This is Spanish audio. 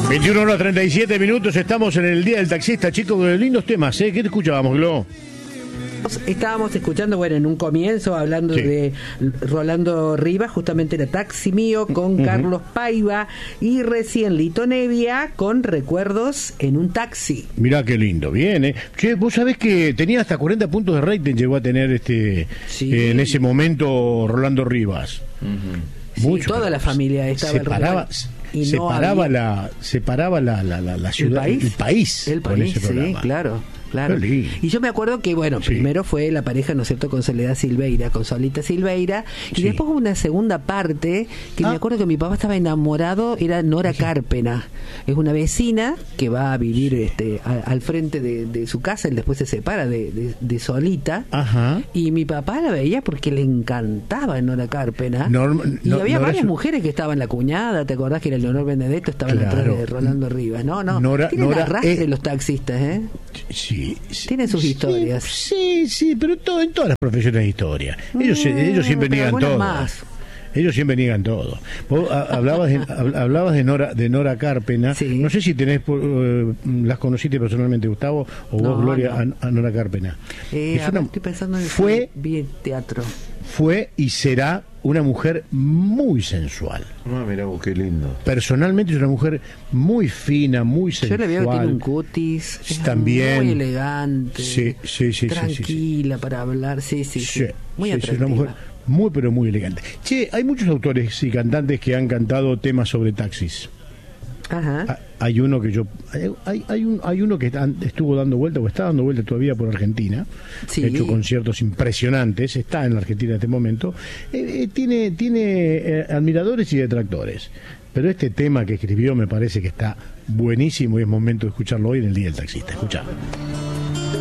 21:37, estamos en el Día del Taxista, chicos, de lindos temas, ¿eh? ¿Qué te escuchábamos, Glo? Estábamos escuchando, bueno, en un comienzo, hablando de Rolando Rivas, justamente era Taxi Mío, con Carlos Paiva, y recién Lito Nevia, con Recuerdos en un taxi. Mirá qué lindo, bien, ¿eh? Che, vos sabés que tenía hasta 40 puntos de rating, llegó a tener en ese momento Rolando Rivas. Sí, toda la familia estaba separaba la ciudad, el país, con ese programa. Sí, claro. Y yo me acuerdo que, bueno, primero fue la pareja, ¿no es cierto?, con Soledad Silveira, con Solita Silveira, y después hubo una segunda parte, que me acuerdo que mi papá estaba enamorado, era Nora Carpena. Es una vecina que va a vivir al frente de su casa, él después se separa de Solita, y mi papá la veía porque le encantaba Nora Carpena, y había varias mujeres que estaban, la cuñada, ¿te acordás que era Leonor Benedetto, estaban atrás de Rolando Rivas? Tienen arrastre los taxistas, ¿eh? Sí. Tienen sus historias. Sí, pero en todas las profesiones hay historia. Ellos siempre niegan todo. Ellos siempre niegan todo. Vos hablabas de Nora Carpena. Sí. No sé si las conociste personalmente, Gustavo, o vos, Gloria, a Nora Carpena. Estoy pensando en bien teatro. Fue y será una mujer muy sensual. Mirá vos, qué lindo. Personalmente es una mujer muy fina, muy sensual. Yo le veo que tiene un cutis también muy elegante, tranquila para hablar, muy atractiva. Es una mujer muy, pero muy elegante. Che, hay muchos autores y cantantes que han cantado temas sobre taxis. Hay uno que hay uno que estuvo dando vuelta o está dando vuelta todavía por Argentina, ha hecho conciertos impresionantes, está en la Argentina en este momento, tiene admiradores y detractores, pero este tema que escribió me parece que está buenísimo y es momento de escucharlo hoy en el Día del Taxista. Escuchá.